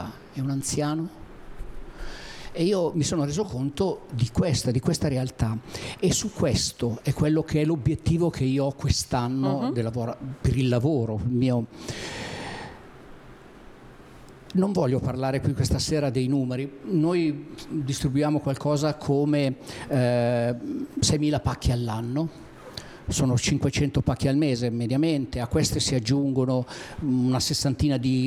è un anziano. E io mi sono reso conto di questa realtà, e su questo è quello che è l'obiettivo che io ho quest'anno per il lavoro mio. Non voglio parlare qui questa sera dei numeri. Noi distribuiamo qualcosa come 6.000 pacchi all'anno. Sono 500 pacchi al mese mediamente, a queste si aggiungono una sessantina di